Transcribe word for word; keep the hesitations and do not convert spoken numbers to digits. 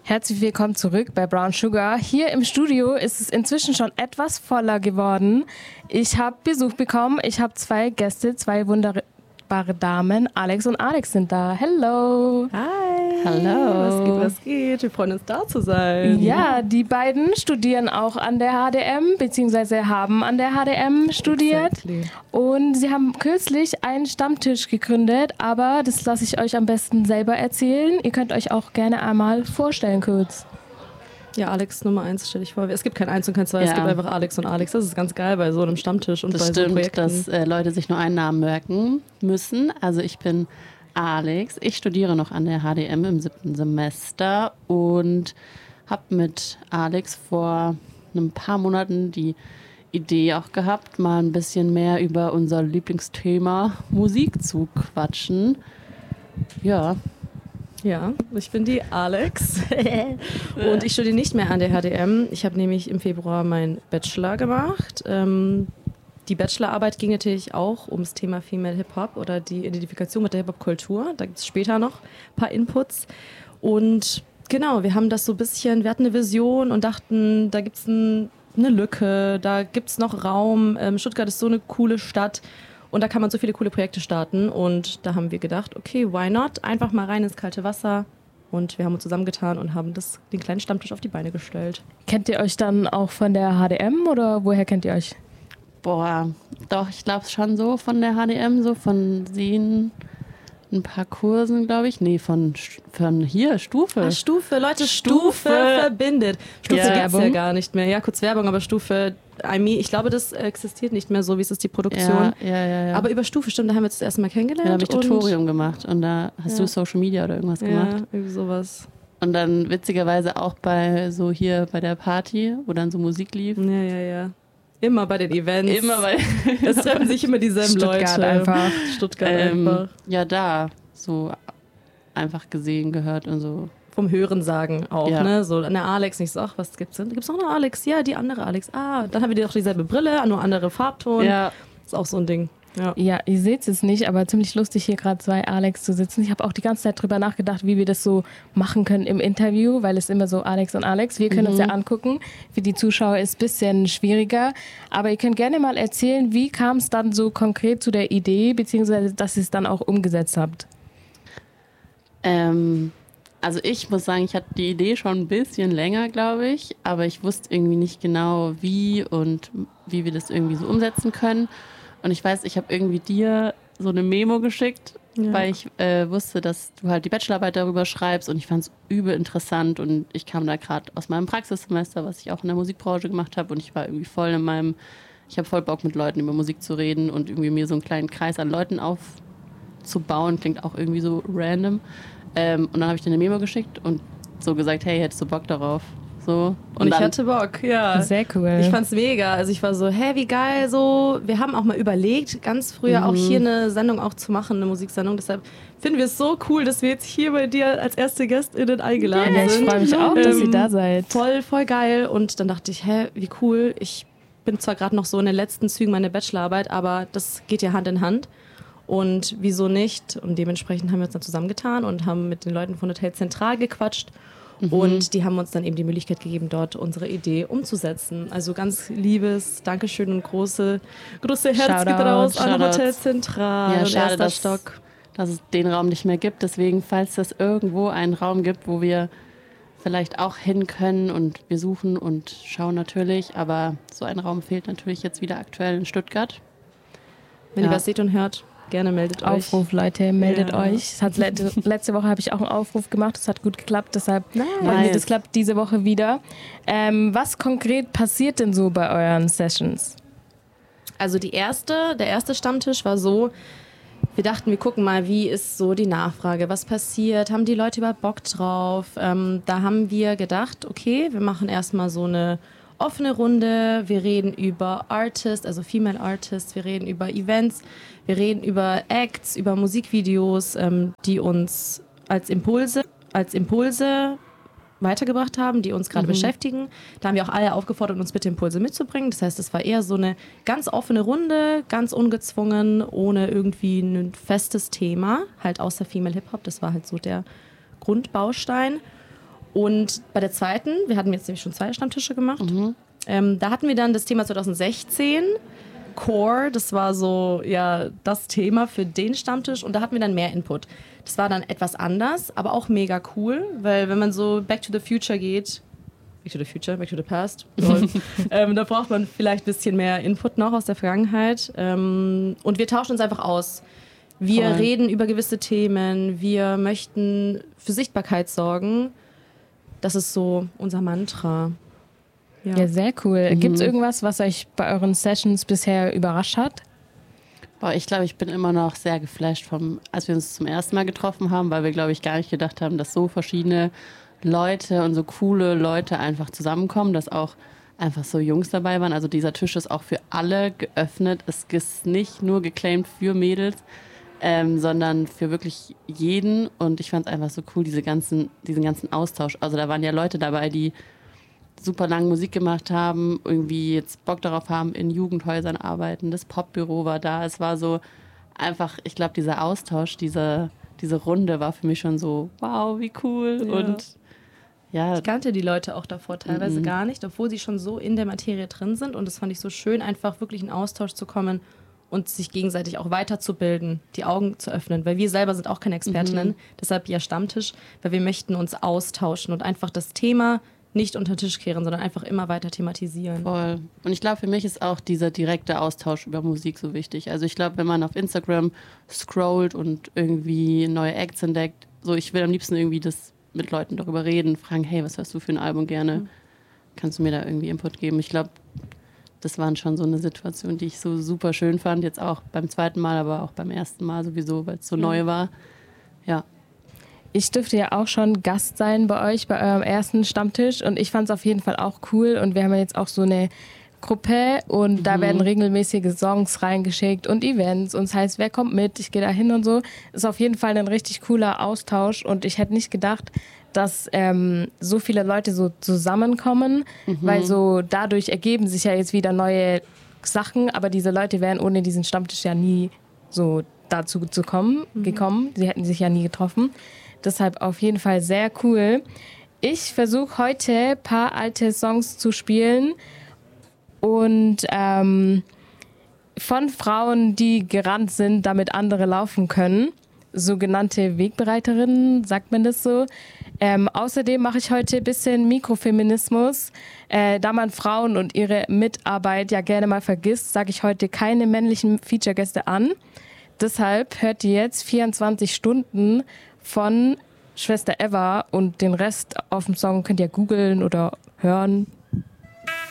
Herzlich willkommen zurück bei Brown Sugar. Hier im Studio ist es inzwischen schon etwas voller geworden. Ich habe Besuch bekommen. Ich habe zwei Gäste, zwei wunderbare Damen. Alex und Alex sind da. Hello. Hi. Hallo. Was geht, was geht? Wir freuen uns, da zu sein. Ja, die beiden studieren auch an der H D M, beziehungsweise haben an der H D M studiert. Exactly. Und sie haben kürzlich einen Stammtisch gegründet, aber das lasse ich euch am besten selber erzählen. Ihr könnt euch auch gerne einmal vorstellen kurz. Ja, Alex Nummer eins, stell dich vor. Es gibt kein Eins und kein Zwei, Ja. es gibt einfach Alex und Alex. Das ist ganz geil bei so einem Stammtisch und Das bei stimmt, so Projekten. dass äh, Leute sich nur einen Namen merken müssen. Also ich bin Alex. Ich studiere noch an der H D M im siebten Semester und habe mit Alex vor ein paar Monaten die Idee auch gehabt, mal ein bisschen mehr über unser Lieblingsthema Musik zu quatschen. Ja. Ja, ich bin die Alex und ich studiere nicht mehr an der H D M. Ich habe nämlich im Februar meinen Bachelor gemacht. Ähm, die Bachelorarbeit ging natürlich auch ums Thema Female Hip-Hop oder die Identifikation mit der Hip-Hop-Kultur. Da gibt es später noch ein paar Inputs. Und genau, wir haben das so ein bisschen, wir hatten eine Vision und dachten, da gibt es ein, eine Lücke, da gibt es noch Raum. Ähm, Stuttgart ist so eine coole Stadt. Und da kann man so viele coole Projekte starten. Und da haben wir gedacht, okay, why not? Einfach mal rein ins kalte Wasser. Und wir haben uns zusammengetan und haben das, den kleinen Stammtisch auf die Beine gestellt. Kennt ihr euch dann auch von der H D M oder woher kennt ihr euch? Boah, doch, ich glaube schon so von der H D M, so von Sehen, ein paar Kursen, glaube ich. Nee, von, von hier, Stufe. Ah, Stufe, Leute, Stufe, Stufe verbindet. Stufe Ja. gibt's ja gar nicht mehr. Ja, kurz Werbung, aber Stufe, I mean, ich glaube, das existiert nicht mehr so, wie es ist die Produktion. Ja, ja, ja, ja. Aber über Stufe, stimmt, da haben wir uns das erste Mal kennengelernt. Ja, da habe ich und- Tutorium gemacht und da hast Ja. du Social Media oder irgendwas gemacht. Ja, irgendwie sowas. Und dann witzigerweise auch bei so hier bei der Party, wo dann so Musik lief. Ja, ja, ja. Immer bei den Events. Immer bei Es treffen sich immer dieselben Stuttgart Leute. einfach. Stuttgart ähm, einfach. ja da so einfach gesehen, gehört und so. Vom Hörensagen auch, Ja. ne? So, eine Alex, nicht so, ach, was gibt's denn? Gibt's noch eine Alex? Ja, die andere Alex. Ah, dann haben wir doch dieselbe Brille, nur andere Farbton. Ja, Ist auch so ein Ding. Ja. Ja, ihr seht es jetzt nicht, aber ziemlich lustig hier gerade zwei Alex zu sitzen. Ich habe auch die ganze Zeit drüber nachgedacht, wie wir das so machen können im Interview, weil es immer so Alex und Alex. Wir können Mhm. uns ja angucken. Für die Zuschauer ist es ein bisschen schwieriger. Aber ihr könnt gerne mal erzählen, wie kam es dann so konkret zu der Idee, beziehungsweise dass ihr es dann auch umgesetzt habt. ähm, also ich muss sagen, ich hatte die Idee schon ein bisschen länger, glaube ich, aber ich wusste irgendwie nicht genau, wie und wie wir das irgendwie so umsetzen können. Und ich weiß, ich habe irgendwie dir so eine Memo geschickt, Ja. weil ich äh, wusste, dass du halt die Bachelorarbeit darüber schreibst und ich fand es übel interessant und ich kam da gerade aus meinem Praxissemester, was ich auch in der Musikbranche gemacht habe und ich war irgendwie voll in meinem, ich habe voll Bock mit Leuten über Musik zu reden und irgendwie mir so einen kleinen Kreis an Leuten aufzubauen, klingt auch irgendwie so random. Ähm, und dann habe ich dir eine Memo geschickt und so gesagt, hey, hättest du Bock darauf? So. Und, ich dann, hatte Bock, ja. Sehr cool. Ich fand's mega. Also ich war so, hä, wie geil so. Wir haben auch mal überlegt, ganz früher Mhm. auch hier eine Sendung auch zu machen, eine Musiksendung. Deshalb finden wir es so cool, dass wir jetzt hier bei dir als erste GästInnen eingeladen ja, ich sind. freue mich auch, dass Ähm, ihr da seid. Voll, voll geil. Und dann dachte ich, hä, wie cool. Ich bin zwar gerade noch so in den letzten Zügen meiner Bachelorarbeit, aber das geht ja Hand in Hand. Und wieso nicht? Und dementsprechend haben wir uns dann zusammengetan und haben mit den Leuten von Hotel Zentral gequatscht. Und die haben uns dann eben die Möglichkeit gegeben, dort unsere Idee umzusetzen. Also ganz liebes Dankeschön und große, große Herz geht Shoutout, raus an Shoutouts. Hotel Zentral Ja, und schade, erster dass, Stock. dass es den Raum nicht mehr gibt. Deswegen, falls das irgendwo einen Raum gibt, wo wir vielleicht auch hin können und wir suchen und schauen natürlich, aber so ein Raum fehlt natürlich jetzt wieder aktuell in Stuttgart. Wenn Ja. ihr was seht und hört, gerne meldet euch. Aufruf, Leute, meldet Ja. euch. Es hat letzte, letzte Woche habe ich auch einen Aufruf gemacht, das hat gut geklappt, deshalb Nice. wollen wir, das klappt diese Woche wieder. Ähm, was konkret passiert denn so bei euren Sessions? Also die erste, der erste Stammtisch war so, wir dachten, wir gucken mal, wie ist so die Nachfrage, was passiert, haben die Leute überhaupt Bock drauf? Ähm, da haben wir gedacht, okay, wir machen erstmal so eine offene Runde, wir reden über Artists, also Female Artists, wir reden über Events, wir reden über Acts, über Musikvideos, ähm, die uns als Impulse, als Impulse weitergebracht haben, die uns gerade Mhm. beschäftigen. Da haben wir auch alle aufgefordert, uns bitte Impulse mitzubringen. Das heißt, es war eher so eine ganz offene Runde, ganz ungezwungen, ohne irgendwie ein festes Thema, halt außer Female Hip-Hop. Das war halt so der Grundbaustein. Und bei der zweiten, wir hatten jetzt nämlich schon zwei Stammtische gemacht, Mhm. ähm, da hatten wir dann das Thema zwanzig sechzehn, Core, das war so ja das Thema für den Stammtisch und da hatten wir dann mehr Input. Das war dann etwas anders, aber auch mega cool, weil wenn man so Back to the Future geht, Back to the Future, Back to the Past, ähm, da braucht man vielleicht ein bisschen mehr Input noch aus der Vergangenheit ähm, und wir tauschen uns einfach aus. Wir Voll. reden über gewisse Themen, wir möchten für Sichtbarkeit sorgen. Das ist so unser Mantra. Ja. Ja, sehr cool. Mhm. Gibt es irgendwas, was euch bei euren Sessions bisher überrascht hat? Boah, ich glaube, ich bin immer noch sehr geflasht vom, als wir uns zum ersten Mal getroffen haben, weil wir, glaube ich, gar nicht gedacht haben, dass so verschiedene Leute und so coole Leute einfach zusammenkommen, dass auch einfach so Jungs dabei waren. Also dieser Tisch ist auch für alle geöffnet. Es ist nicht nur geclaimed für Mädels, ähm, sondern für wirklich jeden. Und ich fand es einfach so cool, diese ganzen, diesen ganzen Austausch. Also da waren ja Leute dabei, die super lange Musik gemacht haben, irgendwie jetzt Bock darauf haben, in Jugendhäusern arbeiten. Das Popbüro war da. Es war so einfach, ich glaube, dieser Austausch, diese, diese Runde war für mich schon so, wow, wie cool. Ja. Und ja, Ich kannte die Leute auch davor teilweise Mhm. gar nicht, obwohl sie schon so in der Materie drin sind. Und das fand ich so schön, einfach wirklich in Austausch zu kommen und sich gegenseitig auch weiterzubilden, die Augen zu öffnen. Weil wir selber sind auch keine Expertinnen, Mhm. deshalb ja Stammtisch, weil wir möchten uns austauschen und einfach das Thema nicht unter den Tisch kehren, sondern einfach immer weiter thematisieren. voll. Und ich glaube, für mich ist auch dieser direkte Austausch über Musik so wichtig. Also ich glaube, wenn man auf Instagram scrollt und irgendwie neue Acts entdeckt, so ich will am liebsten irgendwie das mit Leuten darüber reden, fragen, hey, was hörst du für ein Album gerne? Mhm. Kannst du mir da irgendwie Input geben? Ich glaube, das waren schon so eine Situation, die ich so super schön fand, jetzt auch beim zweiten Mal, aber auch beim ersten Mal sowieso, weil es so Mhm. neu war. Ja. Ich dürfte ja auch schon Gast sein bei euch, bei eurem ersten Stammtisch und ich fand es auf jeden Fall auch cool und wir haben ja jetzt auch so eine Gruppe und da Mhm. werden regelmäßige Songs reingeschickt und Events und das heißt, wer kommt mit, ich gehe da hin und so. Ist auf jeden Fall ein richtig cooler Austausch und ich hätte nicht gedacht, dass ähm, so viele Leute so zusammenkommen, Mhm. weil so dadurch ergeben sich ja jetzt wieder neue Sachen, aber diese Leute wären ohne diesen Stammtisch ja nie so dazu zu kommen, gekommen. Sie hätten sich ja nie getroffen. Deshalb auf jeden Fall sehr cool. Ich versuche heute ein paar alte Songs zu spielen und ähm, von Frauen, die gerannt sind, damit andere laufen können. Sogenannte Wegbereiterinnen, sagt man das so. Ähm, außerdem mache ich heute ein bisschen Mikrofeminismus. Äh, da man Frauen und ihre Mitarbeit ja gerne mal vergisst, sage ich heute keine männlichen Feature-Gäste an. Deshalb hört ihr jetzt vierundzwanzig Stunden von Schwester Eva und den Rest auf dem Song könnt ihr googeln oder hören,